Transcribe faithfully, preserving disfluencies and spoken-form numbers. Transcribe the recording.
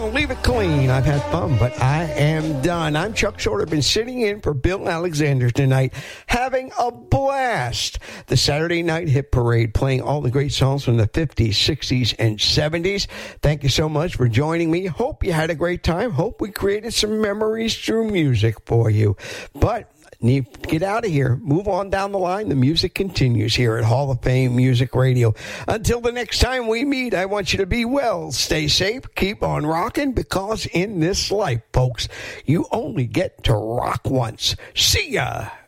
Leave it clean. I've had fun, but I am done. I'm Chuck Shorter. Been sitting in for Bill Alexander tonight, having a blast. The Saturday Night Hit Parade, playing all the great songs from the fifties, sixties, and seventies. Thank you so much for joining me. Hope you had a great time. Hope we created some memories through music for you. But need to get out of here. Move on down the line. The music continues here at Hall of Fame Music Radio. Until the next time we meet, I want you to be well, stay safe, keep on rocking, because in this life, folks, you only get to rock once. See ya!